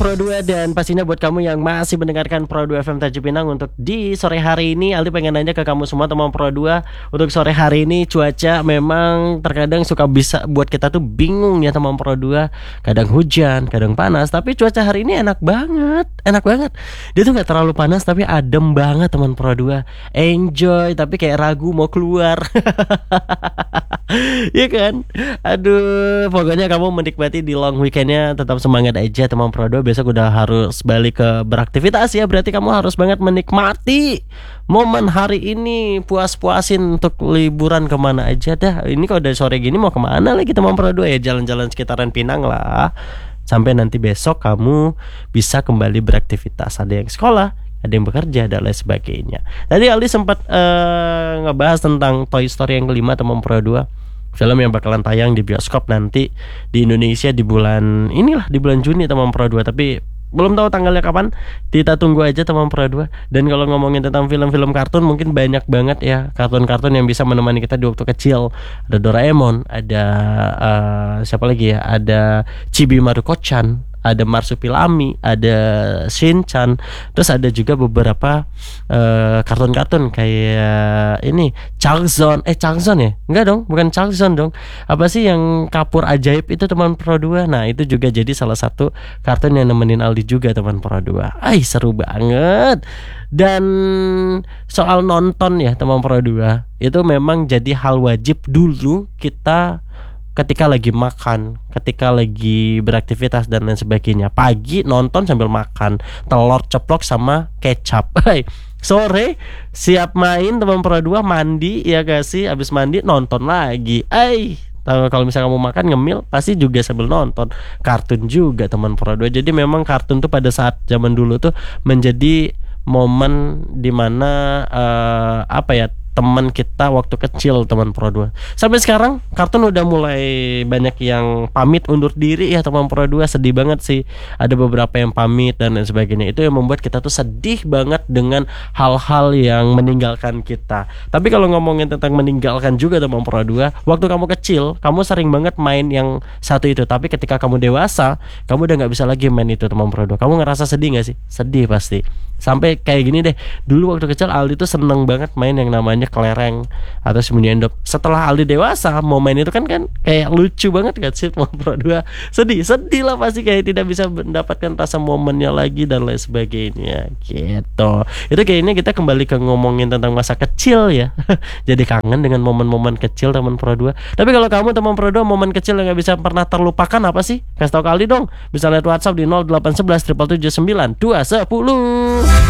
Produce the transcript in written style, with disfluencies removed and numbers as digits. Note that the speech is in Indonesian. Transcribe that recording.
Pro 2 dan pastinya buat kamu yang masih mendengarkan Pro 2 FM Tanjung Pinang untuk di sore hari ini, Aldi pengen nanya ke kamu semua teman Pro 2. Untuk sore hari ini cuaca memang terkadang suka bisa buat kita tuh bingung ya teman Pro 2. Kadang hujan, kadang panas, tapi cuaca hari ini enak banget. Enak banget. Dia tuh gak terlalu panas tapi adem banget teman Pro 2. Enjoy tapi kayak ragu mau keluar. Iya kan? Aduh, pokoknya kamu menikmati di long weekendnya, tetap semangat aja teman Pro 2. Besok udah harus balik ke beraktivitas ya. Berarti kamu harus banget menikmati momen hari ini. Puas-puasin untuk liburan kemana aja dah. Ini kalau udah sore gini mau kemana lagi teman Pro 2 ya? Jalan-jalan sekitaran Pinang lah. Sampai nanti besok kamu bisa kembali beraktivitas. Ada yang sekolah, ada yang bekerja dan lain sebagainya. Tadi Aldi sempat ngebahas tentang Toy Story yang kelima teman Pro 2. Film yang bakalan tayang di bioskop nanti di Indonesia di bulan Juni teman Pro 2. Tapi belum tahu tanggalnya kapan. Kita tunggu aja teman Pro 2. Dan kalau ngomongin tentang film-film kartun, mungkin banyak banget ya kartun-kartun yang bisa menemani kita di waktu kecil. Ada Doraemon, ada siapa lagi ya? Ada Chibi Maruko-chan, ada Marsupilami, ada Shin-chan. Terus ada juga beberapa kartun-kartun kayak ini Changzon ya? Enggak dong, bukan Changzon dong. Apa sih yang kapur ajaib itu teman Pro 2? Nah itu juga jadi salah satu kartun yang nemenin Aldi juga teman Pro 2. Seru banget. Dan soal nonton ya teman Pro 2, itu memang jadi hal wajib dulu kita ketika lagi makan, ketika lagi beraktivitas dan lain sebagainya. Pagi nonton sambil makan telur ceplok sama kecap. Sore siap main teman Pro 2, mandi ya gak sih? Abis mandi nonton lagi. Kalau misalnya kamu makan ngemil pasti juga sambil nonton kartun juga teman Pro 2. Jadi memang kartun tuh pada saat zaman dulu tuh menjadi momen dimana teman kita waktu kecil teman Pro 2. Sampai sekarang kartun udah mulai banyak yang pamit undur diri ya teman Pro 2. Sedih banget sih. Ada beberapa yang pamit dan lain sebagainya. Itu yang membuat kita tuh sedih banget dengan hal-hal yang meninggalkan kita. Tapi kalau ngomongin tentang meninggalkan juga teman Pro 2, waktu kamu kecil kamu sering banget main yang satu itu. Tapi ketika kamu dewasa, kamu udah gak bisa lagi main itu teman Pro 2. Kamu ngerasa sedih gak sih? Sedih pasti. Sampai kayak gini deh. Dulu waktu kecil Aldi tuh seneng banget main yang namanya kelereng atau sembunyi endop. Setelah Aldi dewasa mau main itu kan kayak lucu banget kan sih teman Pro 2. Sedih lah pasti, kayak tidak bisa mendapatkan rasa momennya lagi dan lain sebagainya gitu. Itu kayaknya kita kembali ke ngomongin tentang masa kecil ya. Jadi kangen dengan momen-momen kecil teman Pro 2. Tapi kalau kamu teman Pro 2, momen kecil yang gak bisa pernah terlupakan apa sih? Kasih tau ke Aldi dong. Bisa lihat WhatsApp di 0811 779 210.